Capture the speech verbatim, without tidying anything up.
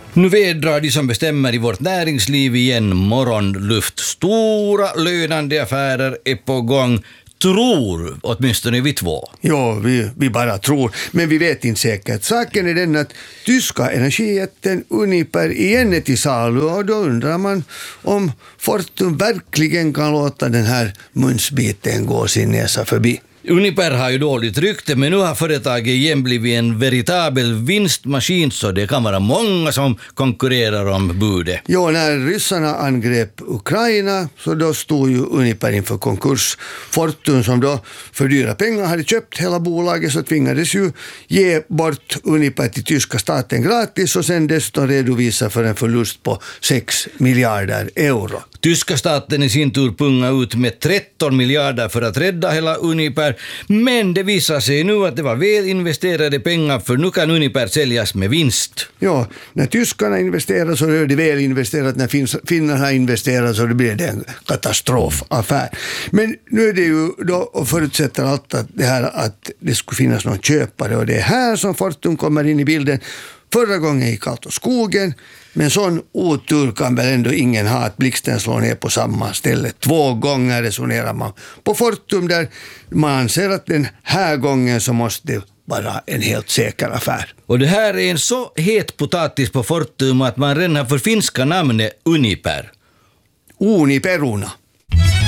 Nu vädrar de som bestämmer i vårt näringsliv igen morgonluft. Stora lönande affärer är på gång. Tror åtminstone vi två. Ja, vi, vi bara tror. Men vi vet inte säkert. Saken är den att tyska energijätten Uniper igen är till salu. Och då undrar man om Fortum verkligen kan låta den här munsbiten gå sin näsa förbi. Uniper har ju dåligt rykte, men nu har företaget igen blivit en veritabel vinstmaskin, så det kan vara många som konkurrerar om budet. Jo, när ryssarna angrep Ukraina så då stod ju Uniper inför konkurs. Fortum, som då för dyra pengar hade köpt hela bolaget, så tvingades ju ge bort Uniper till tyska staten gratis och sen dessutom redovisa för en förlust på sex miljarder euro. Tyska staten i sin tur punga ut med tretton miljarder för att rädda hela Uniper, men det visar sig nu att det var väl investerade pengar, för nu kan Uniper säljas med vinst. Ja, när tyskarna investerar så är det väl investerat, när finnarna investerar så blir det en katastrofaffär. Men nu är det ju då, och förutsätter allt att det här att det skulle finnas någon köpare, och det är här som Fortum kommer in i bilden. Förra gången gick allt åt skogen, men sån otur kan väl ändå ingen ha att blixten slår ner på samma ställe. Två gånger resonerar man på Fortum, där man anser att den här gången så måste det vara en helt säker affär. Och det här är en så het potatis på Fortum att man redan har förfinska namnet Uniper. Uniperuna.